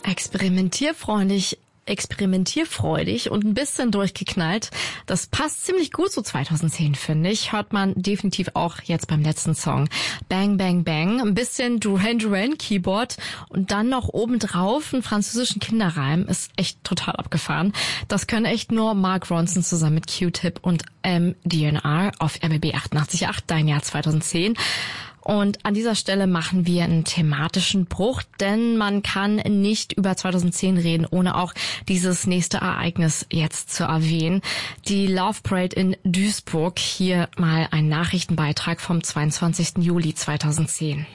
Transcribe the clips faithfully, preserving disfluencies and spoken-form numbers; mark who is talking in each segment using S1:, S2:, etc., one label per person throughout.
S1: Experimentierfreundlich, experimentierfreudig und ein bisschen durchgeknallt. Das passt ziemlich gut zu zweitausendzehn, finde ich. Hört man definitiv auch jetzt beim letzten Song. Bang, bang, bang. Ein bisschen Duran Duran Keyboard und dann noch obendrauf einen französischen Kinderreim. Ist echt total abgefahren. Das können echt nur Mark Ronson zusammen mit Q-Tip und M D N R auf R B B achtundachtzig Komma acht, dein Jahr zweitausendzehn. Und an dieser Stelle machen wir einen thematischen Bruch, denn man kann nicht über zweitausendzehn reden, ohne auch dieses nächste Ereignis jetzt zu erwähnen. Die Love Parade in Duisburg. Hier mal ein Nachrichtenbeitrag vom zweiundzwanzigsten Juli zweitausendzehn.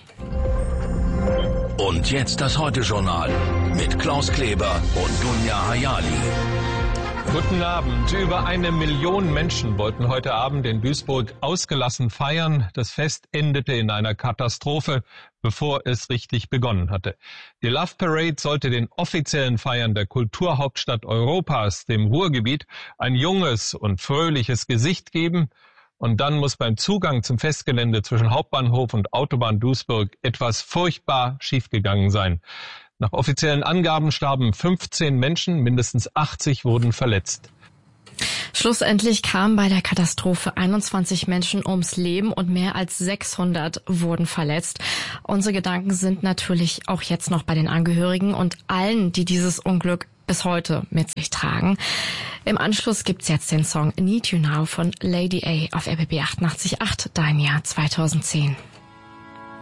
S2: Und jetzt das Heute-Journal mit Klaus Kleber und Dunja Hayali.
S3: Guten Abend. Über eine Million Menschen wollten heute Abend in Duisburg ausgelassen feiern. Das Fest endete in einer Katastrophe, bevor es richtig begonnen hatte. Die Love Parade sollte den offiziellen Feiern der Kulturhauptstadt Europas, dem Ruhrgebiet, ein junges und fröhliches Gesicht geben. Und dann muss beim Zugang zum Festgelände zwischen Hauptbahnhof und Autobahn Duisburg etwas furchtbar schiefgegangen sein. Nach offiziellen Angaben starben fünfzehn Menschen, mindestens achtzig wurden verletzt.
S1: Schlussendlich kamen bei der Katastrophe einundzwanzig Menschen ums Leben und mehr als sechshundert wurden verletzt. Unsere Gedanken sind natürlich auch jetzt noch bei den Angehörigen und allen, die dieses Unglück bis heute mit sich tragen. Im Anschluss gibt's jetzt den Song Need You Now von Lady A auf R B B achtundachtzig Komma acht, dein Jahr zweitausendzehn.